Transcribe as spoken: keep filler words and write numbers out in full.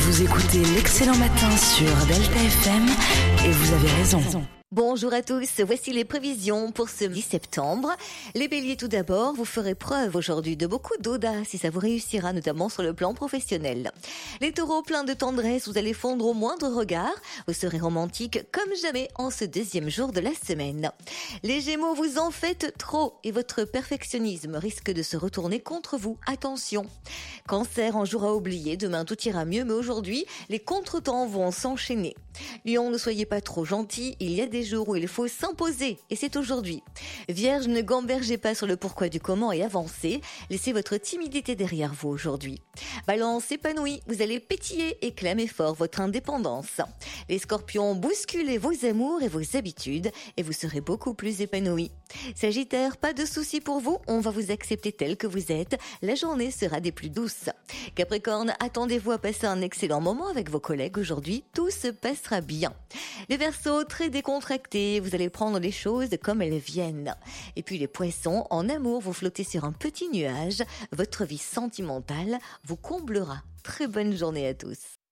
Vous écoutez l'Excellent Matin sur Delta F M et vous avez raison. Bonjour à tous, voici les prévisions pour ce dix septembre. Les béliers tout d'abord, vous ferez preuve aujourd'hui de beaucoup d'audace et ça vous réussira notamment sur le plan professionnel. Les taureaux pleins de tendresse, vous allez fondre au moindre regard. Vous serez romantique comme jamais en ce deuxième jour de la semaine. Les gémeaux, vous en faites trop et votre perfectionnisme risque de se retourner contre vous. Attention. Cancer, un jour à oublier, demain tout ira mieux, mais aujourd'hui, les contretemps vont s'enchaîner. Lion, ne soyez pas trop gentil, il y a des jours où il faut s'imposer, et c'est aujourd'hui. Vierge, ne gambergez pas sur le pourquoi du comment et avancez, laissez votre timidité derrière vous aujourd'hui. Balance, épanoui, vous allez pétiller et clamer fort votre indépendance. Les scorpions, bousculez vos amours et vos habitudes, et vous serez beaucoup plus épanoui. Sagittaire, pas de soucis pour vous, on va vous accepter tel que vous êtes, la journée sera des plus douces. Capricorne, attendez-vous à passer un excellent moment avec vos collègues aujourd'hui, tout se passera bien. Les Verseaux, très décontractés, vous allez prendre les choses comme elles viennent. Et puis les Poissons, en amour, vous flottez sur un petit nuage, votre vie sentimentale vous comblera. Très bonne journée à tous.